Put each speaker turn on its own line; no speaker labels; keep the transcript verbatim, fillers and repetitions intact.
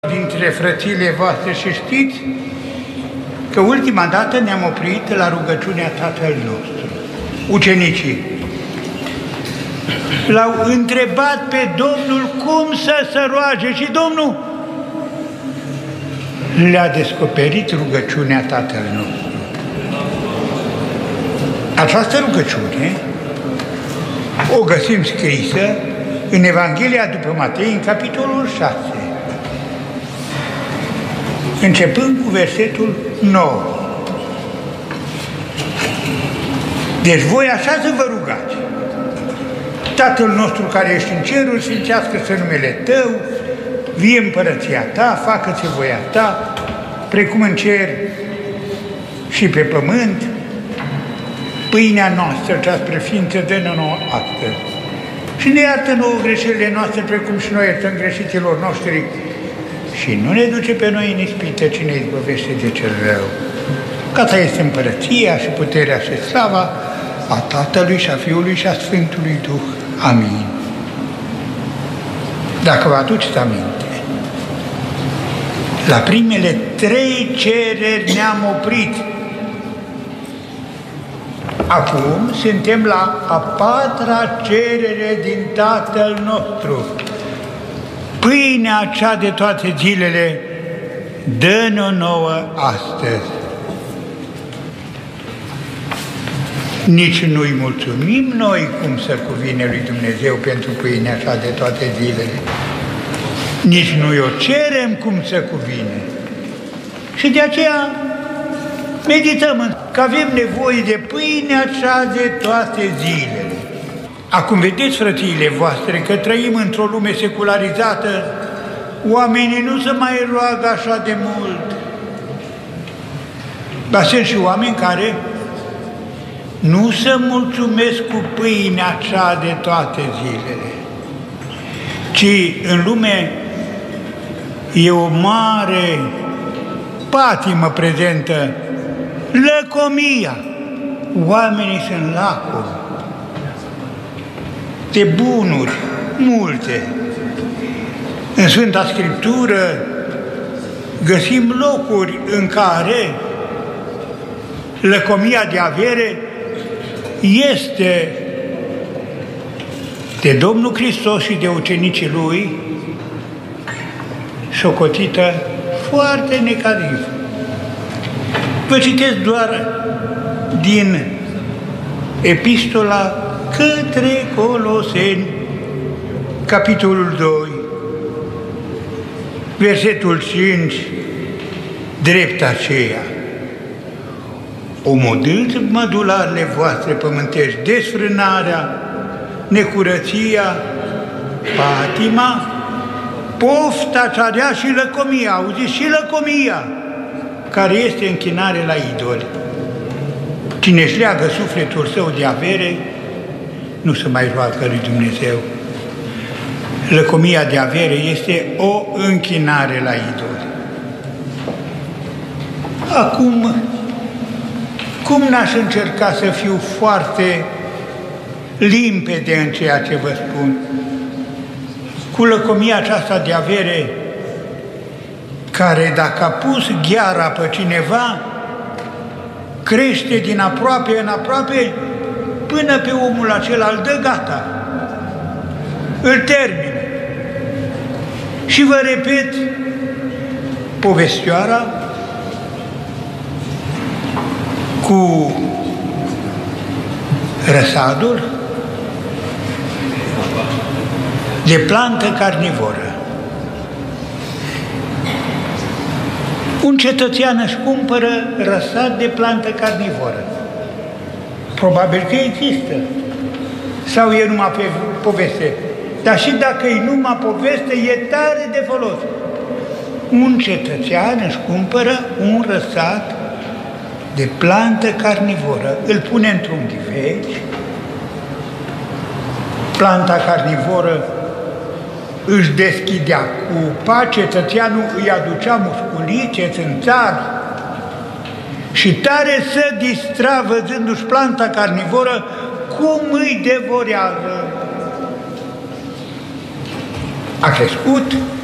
dintre frățiile voastre și știți că ultima dată ne-am oprit la rugăciunea Tatăl nostru. Ucenicii l-au întrebat pe Domnul cum să se roage și Domnul le-a descoperit rugăciunea Tatăl nostru. Această rugăciune o găsim scrisă în Evanghelia după Matei, în capitolul șase, începând cu versetul nouă. Deci voi așa să vă rugați: Tatăl nostru care ești în ceruri, sfințească-se numele Tău, vie împărăția Ta, facă-se voia Ta, precum în cer și pe pământ. Pâinea noastră cea spre ființă dă-ne nouă astăzi. Și ne iartă nouă greșelile noastre, precum și noi iertăm greșiților noștri. Și nu ne duce pe noi în ispită, ci ne izbăvește de cel rău. Că Ta este împărăția și puterea și slava a Tatălui și a Fiului și a Sfântului Duh. Amin. Dacă vă aduceți aminte, la primele trei cereri ne-am oprit. Acum suntem la a patra cerere din Tatăl nostru. Pâinea cea de toate zilele, dă-ne-o nouă astăzi. Nici nu-i mulțumim noi cum să cuvine lui Dumnezeu pentru pâinea cea de toate zilele. Nici nu-i o cerem cum să cuvine. Și de aceea medităm că avem nevoie de pâinea cea de toate zilele. Acum vedeți, frățiile voastre, că trăim într-o lume secularizată, oamenii nu se mai roagă așa de mult. Dar sunt și oameni care nu se mulțumesc cu pâinea cea de toate zilele, ci în lume e o mare patimă prezentă, lăcomia. Oamenii sunt lacomi de bunuri multe. În Sfânta Scriptură găsim locuri în care lăcomia de avere este de Domnul Hristos și de ucenicii Lui socotită foarte negativ. Vă citesc doar din Epistola către Coloseni, capitolul doi, versetul cinci, drept aceea: omorâți mădularele voastre pământești, desfrânarea, necurăția, patima, pofta cea rea și lăcomia. Auziți? Și lăcomia, care este închinare la idoli. Cine își leagă sufletul său de avere, nu se mai roagă lui Dumnezeu. Lăcomia de avere este o închinare la idoli. Acum, cum n-aș încerca să fiu foarte limpede în ceea ce vă spun? Cu lăcomia aceasta de avere, care dacă a pus gheara pe cineva, crește din aproape în aproape, până pe omul acela îl dă gata, îl termină. Și vă repet povestioara cu răsadul de plantă carnivoră. Un cetățean își cumpără răsad de plantă carnivoră. Probabil că există. Sau e numai pe poveste. Dar și dacă e numai poveste, e tare de folos. Un cetățean își cumpără un răsad de plantă carnivoră, îl pune într-un ghiveci, planta carnivoră își deschidea cupa, cetățeanul îi aducea musculițe, țânțari și tare se distra văzându-și planta carnivoră cum îi devorează. A crescut,